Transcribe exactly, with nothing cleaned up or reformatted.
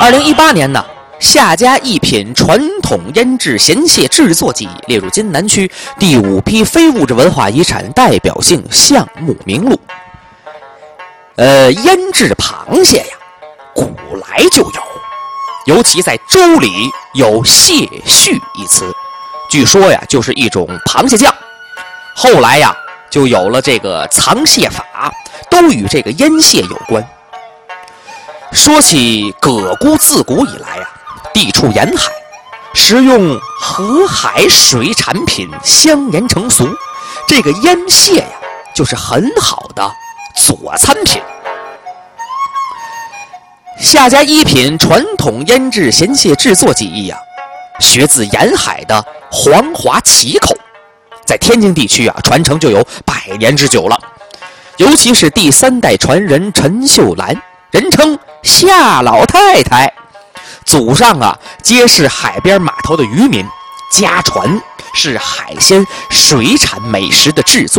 二零一八年呢，夏家一品传统腌制咸蟹制作技艺列入津南区第五批非物质文化遗产代表性项目名录。呃，腌制螃蟹呀，古来就有，尤其在周礼有蟹畜一词，据说呀就是一种螃蟹酱。后来呀就有了这个藏蟹法，都与这个腌蟹有关。说起葛沽自古以来呀，地处沿海，食用河海水产品相沿成俗，这个腌蟹呀就是很好的佐餐品。夏家一品传统腌制咸蟹制作技艺啊，学自沿海的黄华旗口，在天津地区啊传承就有百年之久了。尤其是第三代传人陈秀兰，人称夏老太太，祖上啊皆是海边码头的渔民，家传是海鲜水产美食的制作